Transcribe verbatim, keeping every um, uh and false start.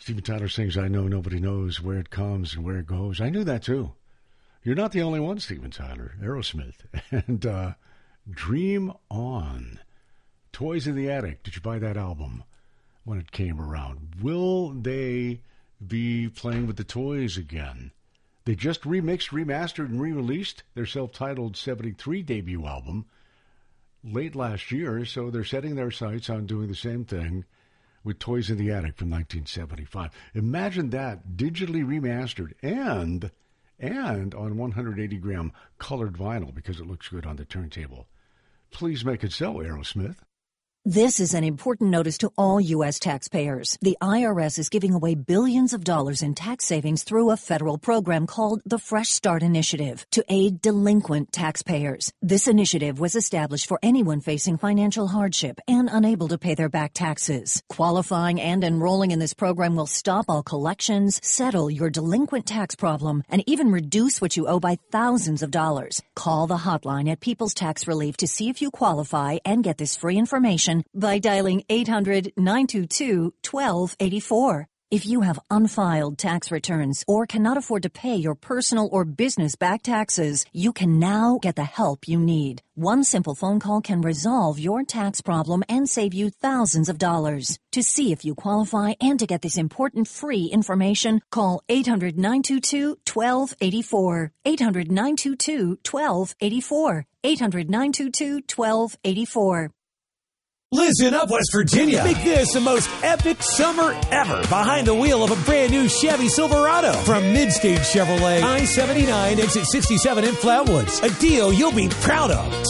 Steven Tyler sings, I know nobody knows where it comes and where it goes. I knew that, too. You're not the only one, Steven Tyler. Aerosmith. And uh, Dream On. Toys in the Attic. Did you buy that album when it came around? Will they be playing with the toys again? They just remixed, remastered, and re-released their self-titled seventy-three debut album late last year, so they're setting their sights on doing the same thing with Toys in the Attic from nineteen seventy-five. Imagine that, digitally remastered and and on one hundred eighty gram colored vinyl because it looks good on the turntable. Please make it so, Aerosmith. This is an important notice to all U S taxpayers. The I R S is giving away billions of dollars in tax savings through a federal program called the Fresh Start Initiative to aid delinquent taxpayers. This initiative was established for anyone facing financial hardship and unable to pay their back taxes. Qualifying and enrolling in this program will stop all collections, settle your delinquent tax problem, and even reduce what you owe by thousands of dollars. Call the hotline at People's Tax Relief to see if you qualify and get this free information by dialing eight hundred, nine two two, one two eight four. If you have unfiled tax returns or cannot afford to pay your personal or business back taxes, you can now get the help you need. One simple phone call can resolve your tax problem and save you thousands of dollars. To see if you qualify and to get this important free information, call eight hundred, nine two two, one two eight four. eight hundred, nine two two, one two eight four. eight hundred, nine two two, one two eight four. Listen up, West Virginia. Make this the most epic summer ever behind the wheel of a brand new Chevy Silverado from Midstage Chevrolet, I seventy-nine, exit sixty-seven in Flatwoods. A deal you'll be proud of.